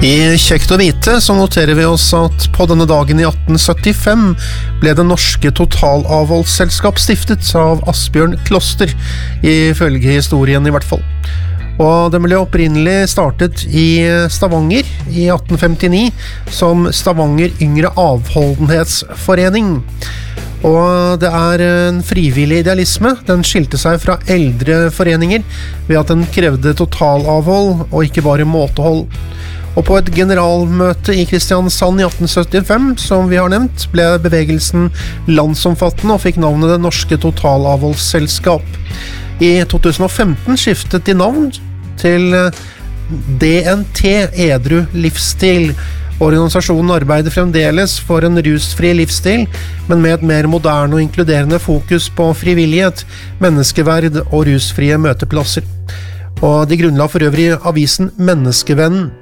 I Kjekt å vite så noterer vi oss at på denne dagen i 1875 ble det norske totalavholdsselskap stiftet av Asbjørn Kloster, ifølge historien i hvert fall. Og den ble opprinnelig startet i Stavanger i 1859 som Stavanger Yngre Avholdenhetsforening. Og det en frivillig idealisme. Den skilte seg fra eldre foreninger ved at den krevde totalavhold og ikke bare måtehold. Og på et generalmøte i Kristiansand i 1875, som vi har nevnt, ble bevegelsen landsomfattende og fikk navnet Det Norske Totalavholdsselskap. I 2015 skiftet de navn til DNT Edru Livsstil. Organisasjonen arbeider fremdeles for en rusfri livsstil, men med et mer moderne og inkluderende fokus på frivillighet, menneskeverd og rusfrie møteplasser. Og de grunnla for øvrig avisen Menneskevennen.